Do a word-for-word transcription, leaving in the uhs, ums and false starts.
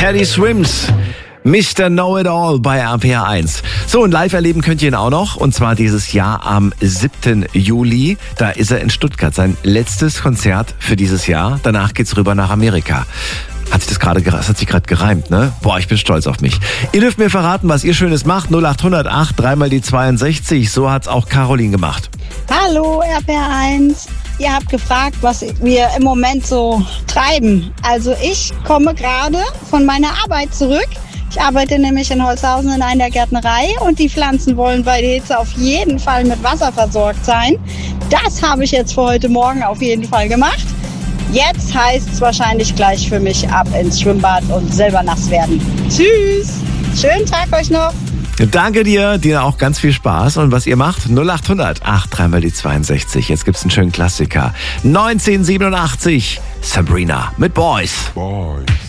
Teddy Swims. Mister Know-It-All bei R P R eins. So, und live erleben könnt ihr ihn auch noch. Und zwar dieses Jahr am siebten Juli. Da ist er in Stuttgart. Sein letztes Konzert für dieses Jahr. Danach geht's rüber nach Amerika. Hat sich das gerade, das hat sich gerade gereimt, ne? Boah, ich bin stolz auf mich. Ihr dürft mir verraten, was ihr Schönes macht. null acht null null acht, dreimal die zweiundsechzig. So hat's auch Caroline gemacht. Hallo R P R eins. Ihr habt gefragt, was wir im Moment so treiben. Also ich komme gerade von meiner Arbeit zurück. Ich arbeite nämlich in Holzhausen in einer Gärtnerei und die Pflanzen wollen bei der Hitze auf jeden Fall mit Wasser versorgt sein. Das habe ich jetzt für heute Morgen auf jeden Fall gemacht. Jetzt heißt es wahrscheinlich gleich für mich ab ins Schwimmbad und selber nass werden. Tschüss! Schönen Tag euch noch! Danke dir, dir auch ganz viel Spaß. Und was ihr macht, null acht null null acht, dreimal die zweiundsechzig. Jetzt gibt's einen schönen Klassiker. neunzehnhundertsiebenundachtzig, Sabrina mit Boys. Boys.